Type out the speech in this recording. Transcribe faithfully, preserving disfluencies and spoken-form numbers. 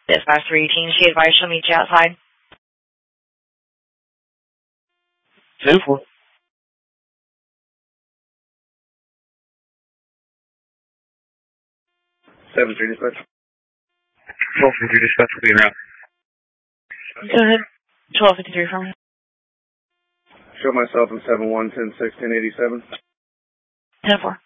Dispatch three eighteen, she advised she'll meet you outside. ten four. seven three dispatch. twelve fifty dispatch, will be in route. Go ahead. twelve fifty-three from me. Show myself in seven one, ten six, ten eighty-seven. ten four.